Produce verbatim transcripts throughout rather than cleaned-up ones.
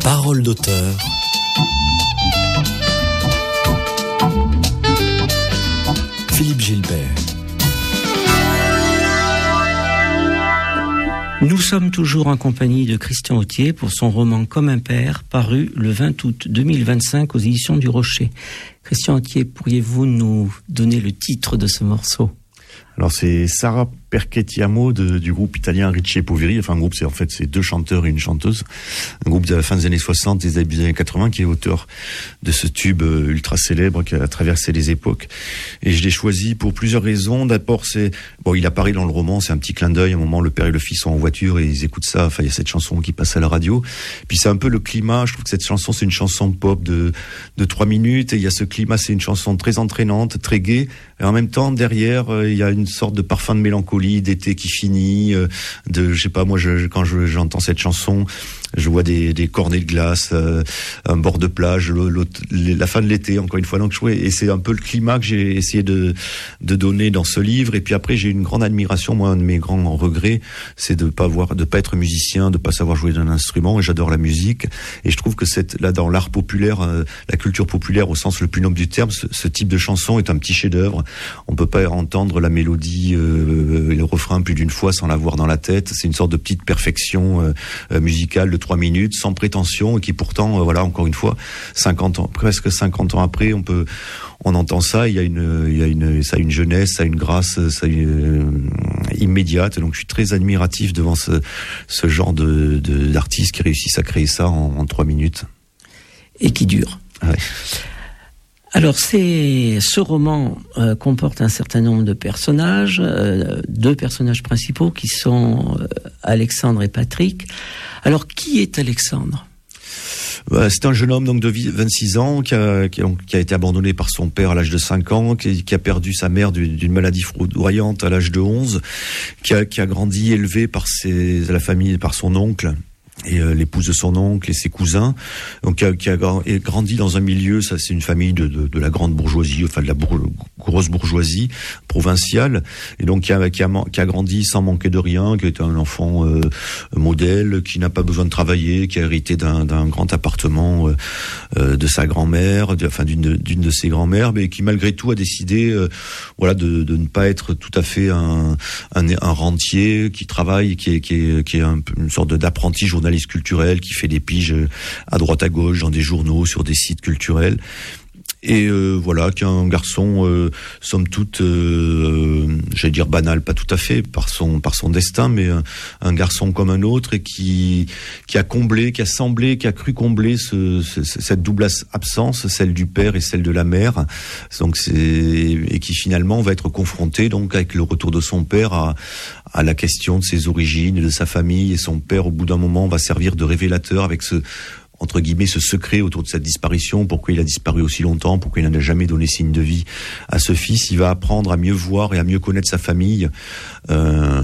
Parole d'auteur. Philippe Gilbert. Nous sommes toujours en compagnie de Christian Authier pour son roman Comme un père, paru le vingt août deux mille vingt-cinq aux éditions du Rocher. Christian Authier, pourriez-vous nous donner le titre de ce morceau ? Alors c'est Sarah Perchettiamo de, du groupe italien Ricci e Poveri. Enfin un groupe, c'est en fait c'est deux chanteurs et une chanteuse. Un groupe de la fin des années soixante et des début des années quatre-vingts qui est auteur de ce tube ultra célèbre qui a traversé les époques. Et je l'ai choisi pour plusieurs raisons. D'abord c'est bon, il apparaît dans le roman, c'est un petit clin d'œil. À un moment, le père et le fils sont en voiture et ils écoutent ça. Enfin il y a cette chanson qui passe à la radio. Puis c'est un peu le climat. Je trouve que cette chanson c'est une chanson pop de de trois minutes. Et il y a ce climat, c'est une chanson très entraînante, très gaie. Et en même temps derrière il y a une sorte de parfum de mélancolie, d'été qui finit, euh, de, je sais pas, moi, je, quand je, j'entends cette chanson, je vois des, des cornets de glace, euh, un bord de plage, le, le, la fin de l'été, encore une fois. Donc, je, et c'est un peu le climat que j'ai essayé de, de donner dans ce livre. Et puis après, j'ai une grande admiration. Moi, un de mes grands regrets, c'est de pas avoir, de pas être musicien, de pas savoir jouer d'un instrument. Et j'adore la musique. Et je trouve que cette, là, dans l'art populaire, euh, la culture populaire au sens le plus noble du terme, ce, ce type de chanson est un petit chef-d'œuvre. On peut pas entendre la mélodie, euh, et le refrain plus d'une fois sans l'avoir dans la tête. C'est une sorte de petite perfection euh, musicale de trois minutes, sans prétention, et qui pourtant, euh, voilà, encore une fois, cinquante ans, presque cinquante ans après, on peut, on entend ça. Il y a une, il y a une, ça a une jeunesse, ça a une grâce, ça a une, euh, immédiate. Donc, je suis très admiratif devant ce, ce genre de, de d'artistes qui réussissent à créer ça en, en trois minutes. Et qui dure. Ouais. Alors, c'est, ce roman euh, comporte un certain nombre de personnages, euh, deux personnages principaux qui sont euh, Alexandre et Patrick. Alors, qui est Alexandre ? Bah, c'est un jeune homme donc de vingt-six ans qui a, qui a, qui a été abandonné par son père à l'âge de cinq ans, qui, qui a perdu sa mère d'une, d'une maladie foudroyante à l'âge de onze, qui a, qui a grandi élevé par ses, la famille, par son oncle et euh, l'épouse de son oncle et ses cousins, donc qui a, qui a grandi dans un milieu, ça c'est une famille de, de, de la grande bourgeoisie, enfin de la bourg, grosse bourgeoisie provinciale, et donc qui a, qui a, qui a grandi sans manquer de rien, qui est un enfant euh, modèle, qui n'a pas besoin de travailler, qui a hérité d'un, d'un grand appartement euh, euh, de sa grand-mère, de, enfin d'une, d'une de ses grand-mères, mais qui malgré tout a décidé, euh, voilà, de, de ne pas être tout à fait un, un, un rentier, qui travaille, qui est, qui est, qui est un, une sorte d'apprenti journaliste culturel, qui fait des piges à droite à gauche dans des journaux, sur des sites culturels. Et euh, voilà, qu'un garçon, euh, somme toute, euh, j'allais dire banal, pas tout à fait, par son par son destin, mais un, un garçon comme un autre, et qui qui a comblé, qui a semblé, qui a cru combler ce, ce, cette double absence, celle du père et celle de la mère. Donc c'est et qui finalement va être confronté donc avec le retour de son père à à la question de ses origines, de sa famille, et son père au bout d'un moment va servir de révélateur avec ce entre guillemets, ce secret autour de cette disparition, pourquoi il a disparu aussi longtemps, pourquoi il n'a jamais donné signe de vie à ce fils. Il va apprendre à mieux voir et à mieux connaître sa famille. Euh,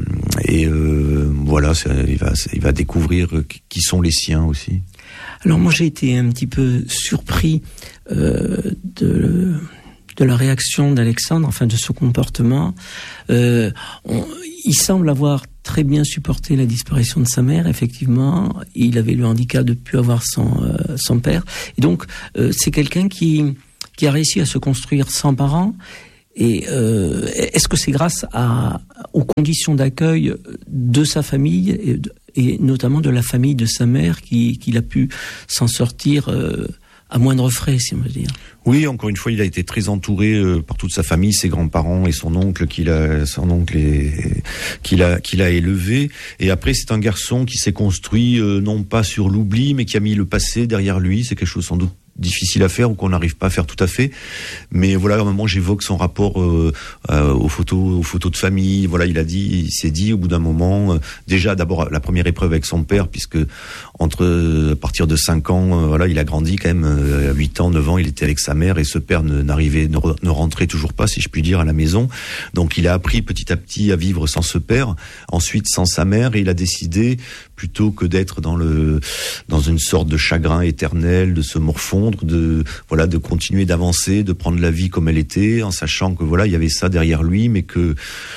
et euh, voilà, il va, il va découvrir qui sont les siens aussi. Alors moi, j'ai été un petit peu surpris euh, de... de la réaction d'Alexandre, enfin de ce comportement. Euh, on, il semble avoir très bien supporté la disparition de sa mère, effectivement. Il avait le handicap de ne plus avoir son, euh, son père. Et donc, euh, c'est quelqu'un qui, qui a réussi à se construire sans parents. Et euh, est-ce que c'est grâce à, aux conditions d'accueil de sa famille, et, de, et notamment de la famille de sa mère, qui, qu'il a pu s'en sortir euh, à moindre frais, si on veut dire? Oui, encore une fois, il a été très entouré euh, par toute sa famille, ses grands-parents et son oncle qu'il a, son oncle et, qu'il a, qu'il a élevé. Et après, c'est un garçon qui s'est construit euh, non pas sur l'oubli, mais qui a mis le passé derrière lui. C'est quelque chose sans doute difficile à faire ou qu'on n'arrive pas à faire tout à fait. Mais voilà, à un moment, j'évoque son rapport euh, euh, aux photos, aux photos de famille. Voilà, il a dit, il s'est dit au bout d'un moment, euh, déjà d'abord la première épreuve avec son père, puisque entre euh, à partir de cinq ans, euh, voilà, il a grandi quand même euh, à huit ans, neuf ans, il était avec sa mère et ce père ne, n'arrivait, ne, re, ne rentrait toujours pas, si je puis dire, à la maison. Donc il a appris petit à petit à vivre sans ce père, ensuite sans sa mère, et il a décidé, plutôt que d'être dans le dans une sorte de chagrin éternel, de se morfondre, de voilà, de continuer d'avancer, de prendre la vie comme elle était, en sachant que voilà, il y avait ça derrière lui, mais que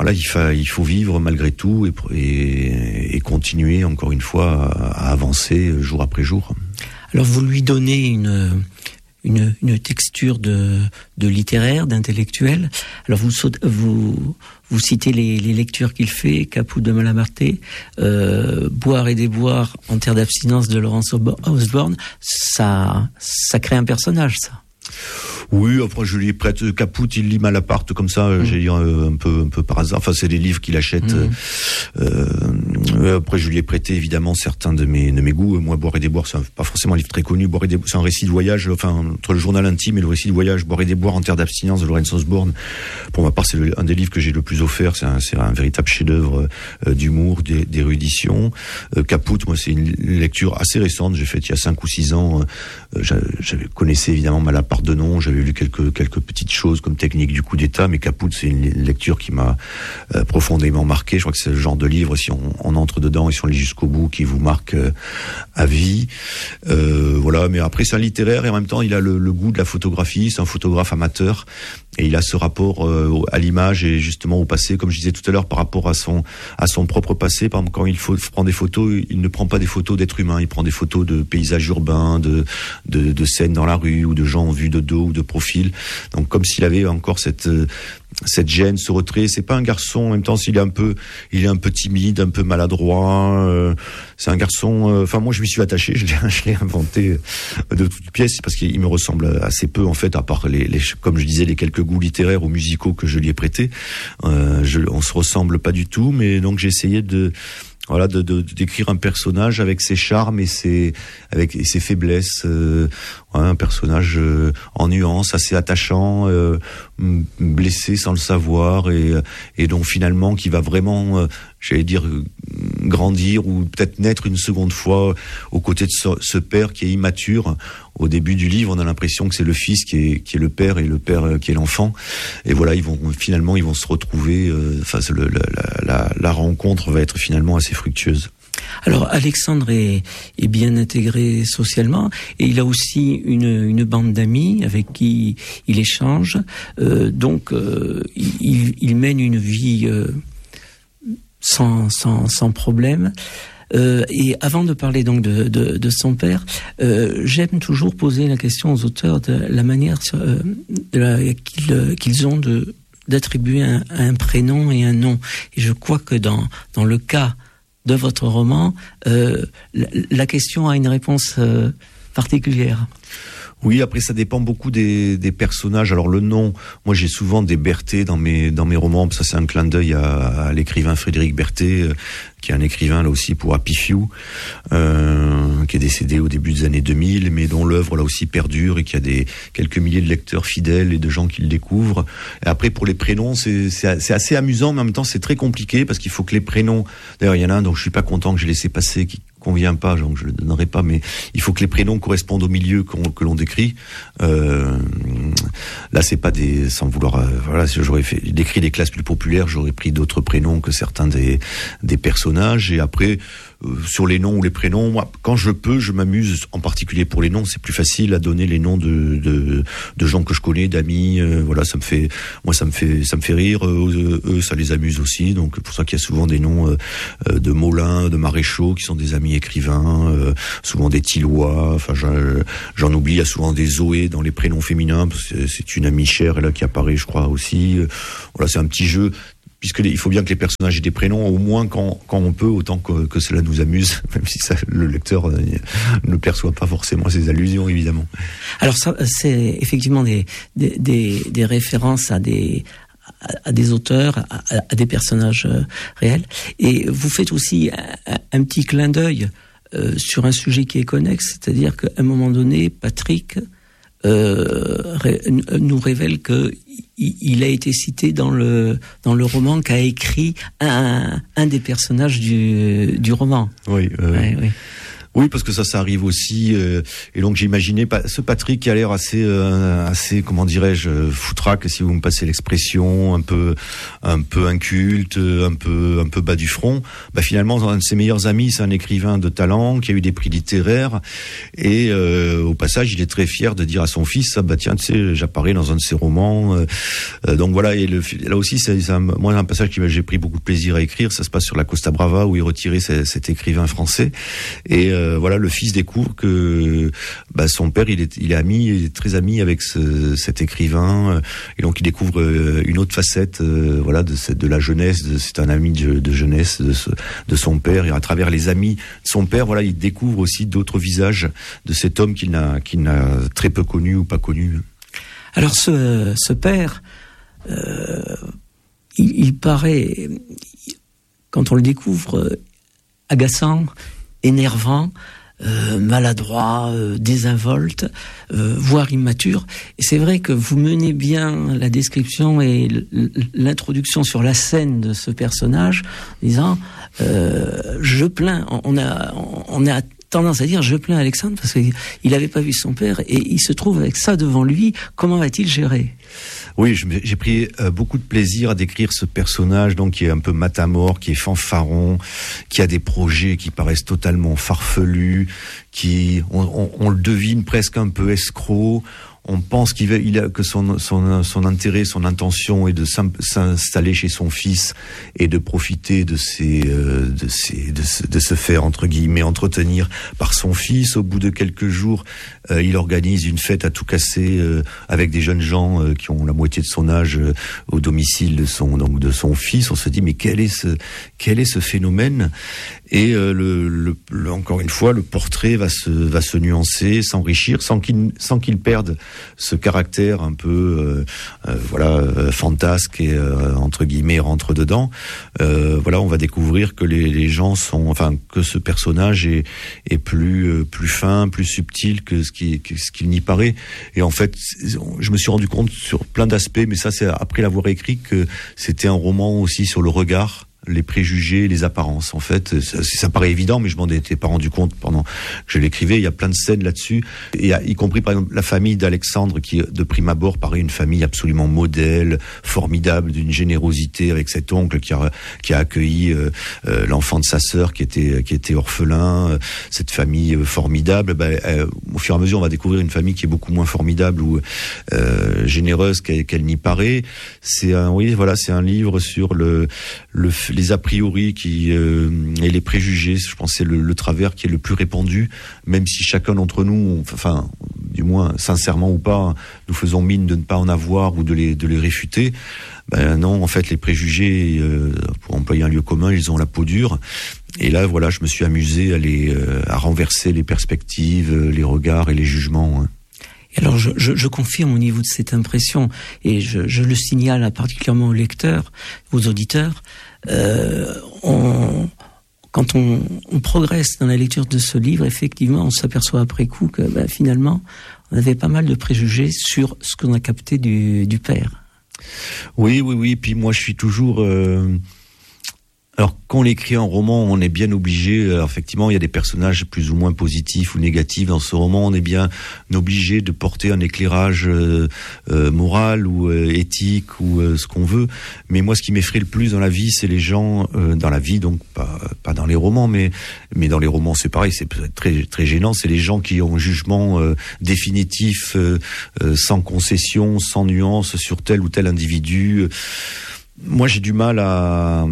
voilà, il faut, il faut vivre malgré tout et, et, et continuer encore une fois à, à avancer jour après jour. Alors vous lui donnez une une, une texture de, de littéraire, d'intellectuel. Alors vous vous vous citez les, les lectures qu'il fait, Caput de Malabarté, euh, Boire et déboire en terre d'abstinence de Laurence Osborne. Ça ça crée un personnage, ça. Oui, après je lui prête Caput, il lit Malaparte comme ça, mmh. j'ai lu un peu un peu par hasard. Enfin, c'est des livres qu'il achète. Mmh. Euh, après, je lui ai prêté évidemment certains de mes de mes goûts. Moi, Boire et déboire, c'est pas forcément un livre très connu. Boire et déboire, c'est un récit de voyage, enfin entre le journal intime et le récit de voyage. Boire et déboire en terre d'abstinence de Laurence Osborne. Pour ma part, c'est le, un des livres que j'ai le plus offert. C'est un, c'est un véritable chef-d'œuvre euh, d'humour, d'érudition. Euh, Caput, moi, c'est une lecture assez récente. J'ai fait il y a cinq ou six ans. Euh, j'avais connaissé évidemment Malaparte de nom. J'avais lu quelques quelques petites choses comme Technique du coup d'État, mais Caput, c'est une lecture qui m'a euh, profondément marqué. Je crois que c'est le genre de livre, si on, on entre dedans et si on lit jusqu'au bout, qui vous marque euh, à vie. Euh, voilà, mais après c'est un littéraire et en même temps il a le, le goût de la photographie. C'est un photographe amateur et il a ce rapport euh, à l'image et justement au passé, comme je disais tout à l'heure, par rapport à son à son propre passé. Par exemple, quand il faut prendre des photos, il ne prend pas des photos d'êtres humains, il prend des photos de paysages urbains, de de, de scènes dans la rue ou de gens vus de dos ou de profil. Donc comme s'il avait encore cette cette gêne, ce retrait. C'est pas un garçon, en même temps, s'il est un peu, il est un peu timide, un peu maladroit. Euh, c'est un garçon. Enfin, euh, moi, je m'y suis attaché. Je l'ai, je l'ai inventé de toutes pièces parce qu'il me ressemble assez peu, en fait, à part les, les comme je disais, les quelques goûts littéraires ou musicaux que je lui ai prêtés. Euh, je, on se ressemble pas du tout, mais donc j'ai essayé de Voilà, de, de, de d'écrire un personnage avec ses charmes et ses avec et ses faiblesses, euh, ouais, un personnage euh, en nuances, assez attachant, euh, blessé sans le savoir et et donc finalement qui va vraiment, euh, j'allais dire, grandir ou peut-être naître une seconde fois aux côtés de ce, ce père qui est immature. Au début du livre, on a l'impression que c'est le fils qui est qui est le père et le père euh, qui est l'enfant. Et voilà, ils vont finalement ils vont se retrouver. Euh, enfin, le, la, la, la rencontre va être finalement assez fructueuse. Alors Alexandre est, est bien intégré socialement et il a aussi une, une bande d'amis avec qui il échange. Euh, donc euh, il, il mène une vie euh, sans, sans, sans problème. Euh, et avant de parler donc de, de, de son père, euh, j'aime toujours poser la question aux auteurs de la manière euh, de la, qu'ils, qu'ils ont de d'attribuer un, un prénom et un nom. Et je crois que dans dans le cas de votre roman, euh, la, la question a une réponse euh, particulière. Oui, après ça dépend beaucoup des, des personnages. Alors le nom, moi j'ai souvent des Berthet dans mes dans mes romans. Ça c'est un clin d'œil à, à l'écrivain Frédéric Berthet, euh, qui est un écrivain là aussi pour Happy Few, euh, qui est décédé au début des années deux mille, mais dont l'œuvre là aussi perdure et qui a des quelques milliers de lecteurs fidèles et de gens qui le découvrent. Et après pour les prénoms, c'est c'est, c'est assez amusant, mais en même temps c'est très compliqué parce qu'il faut que les prénoms. D'ailleurs il y en a un dont je suis pas content que j'ai laissé passer, qui convient pas, donc je le donnerai pas, mais il faut que les prénoms correspondent au milieu qu'on, que l'on décrit. Euh, là, c'est pas des, sans vouloir, euh, voilà, si j'aurais fait, décrit des classes plus populaires, j'aurais pris d'autres prénoms que certains des, des personnages. Et après, euh, sur les noms ou les prénoms, moi, quand je peux, je m'amuse, en particulier pour les noms, c'est plus facile à donner les noms de, de, de gens que je connais, d'amis, euh, voilà, ça me fait, moi, ça me fait, ça me fait rire, eux, eux ça les amuse aussi, donc pour ça qu'il y a souvent des noms euh, de Molins, de maréchaux, qui sont des amis écrivains, euh, souvent des Tillois, enfin j'en, j'en oublie, il y a souvent des Zoé dans les prénoms féminins, c'est, c'est une amie chère là qui apparaît je crois aussi. Voilà, c'est un petit jeu, puisque les, il faut bien que les personnages aient des prénoms, au moins quand, quand on peut, autant que, que cela nous amuse, même si ça, le lecteur euh, ne perçoit pas forcément ces allusions évidemment. Alors ça, c'est effectivement des, des, des, des références à des à des auteurs, à, à des personnages euh, réels. Et vous faites aussi un, un petit clin d'œil euh, sur un sujet qui est connexe, c'est-à-dire qu'à un moment donné, Patrick euh, ré, nous révèle que il a été cité dans le dans le roman qu'a écrit un un des personnages du du roman. Oui. Euh... Ouais, oui. Oui, parce que ça, ça arrive aussi. Euh, et donc j'imaginais pas, ce Patrick qui a l'air assez, euh, assez, comment dirais-je, foutraque, si vous me passez l'expression, un peu, un peu inculte, un peu, un peu bas du front. Bah finalement, un de ses meilleurs amis, c'est un écrivain de talent qui a eu des prix littéraires. Et euh, au passage, il est très fier de dire à son fils, ah, bah tiens, tu sais, j'apparais dans un de ses romans. Euh, donc voilà. Et le, là aussi, c'est, c'est un, moi un passage que j'ai pris beaucoup de plaisir à écrire. Ça se passe sur la Costa Brava où il retirait cet, cet écrivain français. Et euh, voilà, le fils découvre que bah, son père, il est, il est ami, il est très ami avec ce, cet écrivain, et donc il découvre euh, une autre facette, euh, voilà, de, de la jeunesse. De, c'est un ami de, de jeunesse de, ce, de son père, et à travers les amis de son père, voilà, il découvre aussi d'autres visages de cet homme qu'il n'a, qu'il n'a très peu connu ou pas connu. Alors ce, ce père, euh, il, il paraît, quand on le découvre, agaçant, énervant, euh, maladroit, euh, désinvolte, euh, voire immature. Et c'est vrai que vous menez bien la description et l'introduction sur la scène de ce personnage, en disant euh, je plains. On a, on a tendance à dire je plains Alexandre parce qu'il n'avait pas vu son père et il se trouve avec ça devant lui. Comment va-t-il gérer ? Oui, j'ai pris euh, beaucoup de plaisir à décrire ce personnage, donc qui est un peu matamore, qui est fanfaron, qui a des projets qui paraissent totalement farfelus, qui on, on, on le devine presque un peu escroc. On pense qu'il va, il a, que son, son, son intérêt, son intention est de s'installer chez son fils et de profiter de ses, euh, de ses, de se, de se faire entre guillemets entretenir par son fils. Au bout de quelques jours, euh, il organise une fête à tout casser euh, avec des jeunes gens euh, qui ont la moitié de son âge euh, au domicile de son, donc de son fils. On se dit mais quel est ce, quel est ce phénomène ? Et euh, le, le, le, encore une fois, le portrait va se, va se nuancer, s'enrichir, sans qu'il, sans qu'il perde ce caractère un peu, euh, euh, voilà, euh, fantasque et euh, entre guillemets rentre dedans. Euh, voilà, on va découvrir que les, les gens sont, enfin, que ce personnage est, est plus, euh, plus fin, plus subtil que ce qui, que ce qu'il n'y paraît. Et en fait, je me suis rendu compte sur plein d'aspects, mais ça, c'est après l'avoir écrit, que c'était un roman aussi sur le regard, les préjugés, les apparences. En fait, ça, ça paraît évident, mais je m'en étais pas rendu compte pendant que je l'écrivais. Il y a plein de scènes là-dessus, et y compris par exemple la famille d'Alexandre, qui de prime abord paraît une famille absolument modèle, formidable, d'une générosité, avec cet oncle qui a qui a accueilli euh, euh, l'enfant de sa sœur qui était qui était orphelin. Euh, cette famille euh, formidable. Ben, euh, au fur et à mesure, on va découvrir une famille qui est beaucoup moins formidable ou euh, généreuse qu'elle, qu'elle n'y paraît. C'est un, oui, voilà, c'est un livre sur le le les a priori qui euh, et les préjugés. Je pense que c'est le, le travers qui est le plus répandu, même si chacun d'entre nous, enfin, du moins sincèrement ou pas, nous faisons mine de ne pas en avoir ou de les de les réfuter. Ben non, en fait, les préjugés, euh, pour employer un lieu commun, ils ont la peau dure. Et là, voilà, je me suis amusé à les euh, à renverser les perspectives, les regards et les jugements. Hein. Et alors, je, je, je confirme au niveau de cette impression, et je, je le signale particulièrement aux lecteurs, aux auditeurs, euh, on, quand on, on progresse dans la lecture de ce livre, effectivement, on s'aperçoit après coup que ben, finalement, on avait pas mal de préjugés sur ce qu'on a capté du, du père. Oui, oui, oui. Puis moi, je suis toujours... Euh... Alors, quand on écrit un roman, on est bien obligé, alors, effectivement, il y a des personnages plus ou moins positifs ou négatifs dans ce roman, on est bien obligé de porter un éclairage euh, euh, moral ou euh, éthique ou euh, ce qu'on veut. Mais moi, ce qui m'effraie le plus dans la vie, c'est les gens, euh, dans la vie, donc pas, pas dans les romans, mais, mais dans les romans, c'est pareil, c'est peut-être très, très gênant, c'est les gens qui ont un jugement euh, définitif, euh, euh, sans concession, sans nuance sur tel ou tel individu. Moi, j'ai du mal à,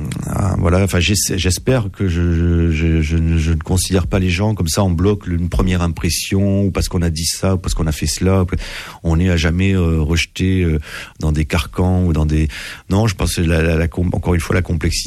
à voilà. Enfin, j'espère que je, je, je, ne, je ne considère pas les gens comme ça en bloc, une première impression, ou parce qu'on a dit ça, ou parce qu'on a fait cela. On est à jamais euh, rejeté euh, dans des carcans ou dans des. Non, je pense que la, la, la, encore une fois la complexité.